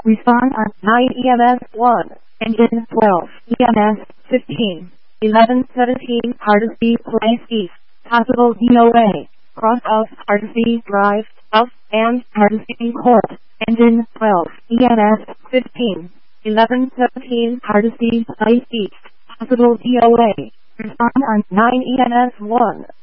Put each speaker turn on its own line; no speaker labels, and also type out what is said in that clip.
Respond on 9 EMS 1, engine 12, EMS 15, 1117 Hardesty Place East, possible DOA, cross out Hardesty Drive, south, and Hardesty Court, engine 12, EMS 15, 1117 Hardesty Place East, possible DOA. Respond on 9 EMS 1.